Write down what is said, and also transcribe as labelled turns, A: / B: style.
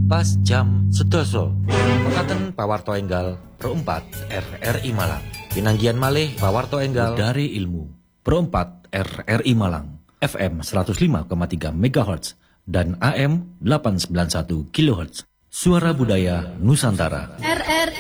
A: pas jam 11. Mekaten pawarto enggal Pro 4 RRI Malang. Pinanggian malih pawarto enggal dari ilmu Pro 4 RRI Malang, FM 105,3 MHz dan AM 891 kHz. Suara Budaya Nusantara.
B: RRI